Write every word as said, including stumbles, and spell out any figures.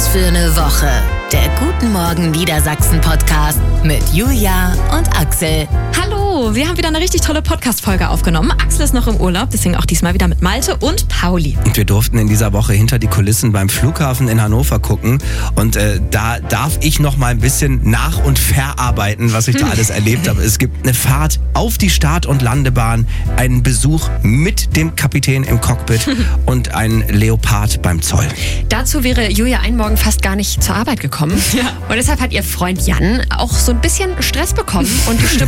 für eine Woche. Der Guten Morgen Niedersachsen Podcast mit Julia und Axel. Hallo, wir haben wieder eine richtig tolle Podcast-Folge aufgenommen. Axel ist noch im Urlaub, deswegen auch diesmal wieder mit Malte und Pauli. Und wir durften in dieser Woche hinter die Kulissen beim Flughafen in Hannover gucken. Und äh, da darf ich noch mal ein bisschen nach- und verarbeiten, was ich da alles erlebt habe. Es gibt eine Fahrt auf die Start- und Landebahn, einen Besuch mit dem Kapitän im Cockpit und einen Leopard beim Zoll. Dazu wäre Julia einen Morgen fast gar nicht zur Arbeit gekommen. Ja. Und deshalb hat ihr Freund Jan auch so ein bisschen Stress bekommen und die Stimmung